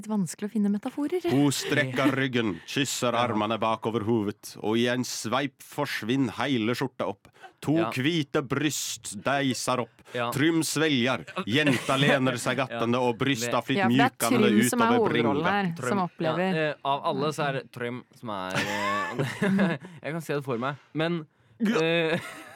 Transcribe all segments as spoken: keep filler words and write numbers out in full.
Det er vanskelig å finne metaforer. Hun strekker ryggen, kysser armene bakover hovedet, og i en sveip forsvinner hele skjorta opp. To Ja. hvite bryst deiser opp. Ja. Trym svelger. Jenta lener seg attende, og brysta flytt Ja, for det er mjukende Trym som er utover hovedrollen bringa. her, som opplever. Ja, eh, av alle så er det Trym som er eh, Jeg kan se det for meg. Men eh,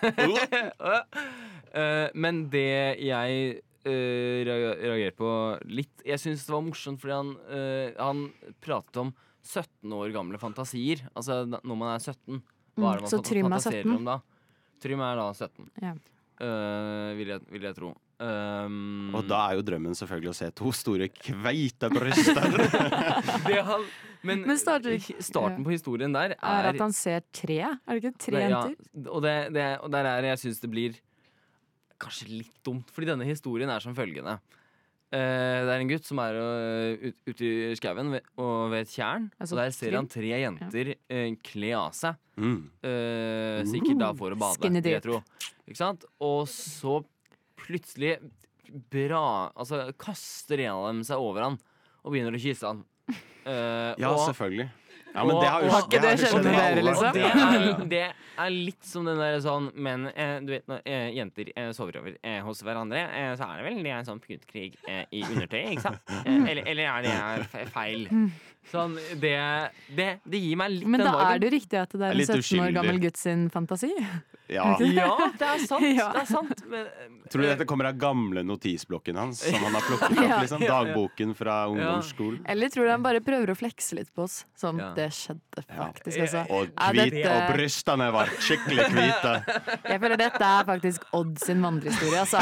eh, Men det jeg eh, reager- reagerer på litt Jeg syns det var morsomt fordi han, eh, han pratet om sytten år gamle fantasier. Altså da- når man er sytten. Hva er det man Mm, så fant- Trym er fantaserer sytten? om da? Trym er da sytten, Ja. eh, vil, jeg, vil jeg tro. Um, Og da er jo drømmen selvfølgelig å se to store kveite bryster. det han, men, Men starter- starten på historien der er, Er at han ser tre? Er det ikke tre det, ja, jenter? og, det, det, og der er jeg syns det blir kanskje litt dumt, fordi denne historien er som følgende. Eh, det er en gutt som er uh, ut, ute i skauen ved, og ved et tjern. Altså, og der ser Trym? han tre jenter eh, kle av seg. Mm. Eh, sikkert da for å bade, Skinny vil jeg dip. tro. Ikke sant? Og så plutselig bra, altså, kaster en av dem seg over han og begynner å kysse han. Eh, Ja, og, selvfølgelig. Ja, men det har jo Og- Har ikke det har jo skjedd med i dere, alle. liksom? og det Ja, ja, ja. er, det er litt som den der sånn Men eh, du vet når eh, jenter eh, sover over eh, hos hverandre, eh, så er det vel det er en sånn putekrig eh, i undertøy, ikke sant? Eh, eller, eller er det fe- feil? Sånn, det, det, det gir meg litt Men den da er viben. det jo riktig at det er en Litt sytten år uskyldig. gammel gutt sin fantasi. Ja. Ja, det er sant. Ja. Det er sant men, eh, Tror du dette kommer av gamle notisblokken hans, som han har plukket opp? Ja. liksom, Dagboken fra ungdomsskolen. Eller tror du han bare prøver å flekse litt på oss? Sånn, Ja. det skjedde faktisk, Ja. altså. Og, Ja, hvit, dette- og brystene var skikkelig hvite. Jeg føler dette er faktisk Odd sin vandrehistorie, altså.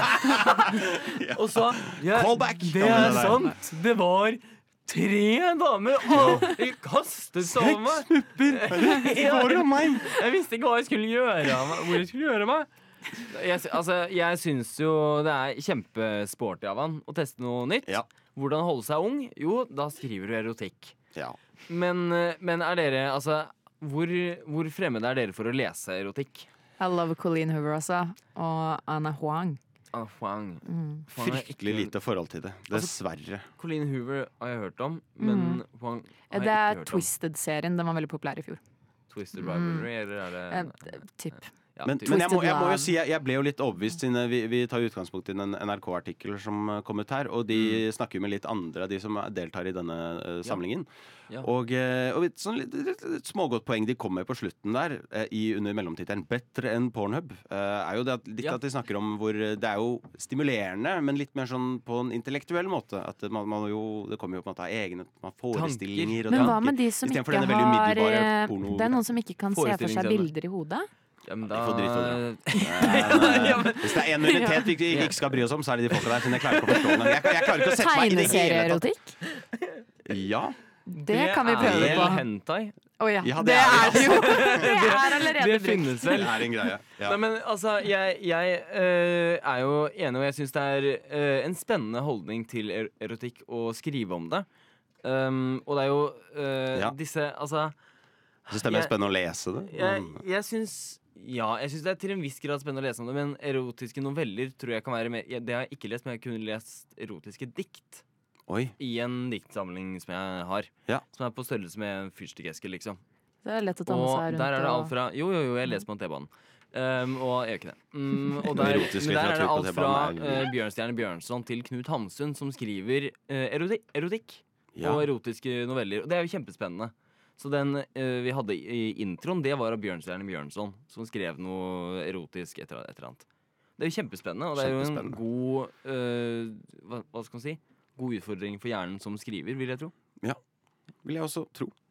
Og så ja, Callback! Det Ja, men er det der. sant! Det var tre damer, og de kastet seg over meg. Foran meg! Jeg visste ikke hva jeg skulle gjøre av meg. Hvor jeg skulle gjøre av meg. Jeg, sy- altså, jeg syns jo det er kjempesporty av han å teste noe nytt. Ja. Hvordan holde seg ung? Jo, da skriver du erotikk. Ja. Men, eh, men er dere altså hvor, hvor fremmede er dere for å lese erotikk? I love Colleen Hoover, altså. Og Anna Huang. Ah, Huang. Mm. Huang er Fryktelig ikke- lite forhold til det. Dessverre. Colleen Hoover har jeg hørt om, men Huang har Det jeg er ikke hørt om. Twisted-serien. Den var veldig populær i fjor. Twisted Rivalry, eller er Eh, det Typ. ja, Men, typ. men jeg, må, jeg må jo Love. si jeg, jeg ble jo litt overbevist siden vi, vi tar utgangspunkt i en N R K-artikkel som eh, kom ut her, og de snakker jo med litt andre av de som deltar i denne eh, samlingen. Ja. Og, eh, og et sånn litt, litt, litt smågodt poeng de kommer på slutten der, eh, i under mellomtittelen 'Bedre enn Pornhub', eh, er jo det at, litt Ja. at de snakker om hvor eh, det er jo stimulerende, men litt mer sånn på en intellektuell måte. At man, man jo, det kommer jo på en måte av egne man forestillinger og Men hva tanker, med de som istedenfor ikke denne veldig har umiddelbare eh, porno- Det er noen som ikke kan se for seg Forestillingsevne. bilder i hodet. Ja, men De da får dritt for det. Men, eh, Hvis det er en minoritet vi ikke, ikke skal bry oss om, så er det de folka der. Siden jeg klarer ikke å forstå det. Jeg, jeg klarer ikke å sette meg i det hele tatt. Tegneserieerotikk? Ja. Det kan vi prøve er på. hentai. Å ja. Ja, det, det er er det, det jo! Det er allerede Det brukt. finnes vel. Det er en greie. Ja. Nei, men altså, jeg, jeg eh, er jo enig, og jeg syns det er eh, en spennende holdning til er erotikk å skrive om det. Um, og det er jo eh, Ja. disse Altså, Jeg syns det er mer jeg- spennende å lese det. jeg, Men- jeg syns Ja, jeg syns det er til en viss grad spennende å lese om det, men erotiske noveller tror jeg kan være mer jeg, Det har jeg ikke lest, men jeg har kun lest erotiske dikt Oi. i en diktsamling som jeg har. Ja. Som er på størrelse med en fyrstikkeske, liksom. Det er lett å ta med Og seg rundt. der er det alt og- fra Jo, jo, jo, jeg leser på en T-bane. Um, og jeg gjør ikke det. Mm, og der, Erotisk men der er det litteratur på alt fra T-banen er- uh, Bjørnstjerne Bjørnson til Knut Hamsun, som skriver uh, eroti erotikk Ja. og erotiske noveller. Og det er jo kjempespennende. Så den uh, vi hadde i introen, det var av Bjørnstjerne Bjørnson, som skrev noe erotisk etter et eller annet. Det er jo kjempespennende, og det er jo en Kjempespennende. god uh, hva, hva skal man si? God utfordring for hjernen som skriver, vil jeg tro. Ja. Vil jeg også tro.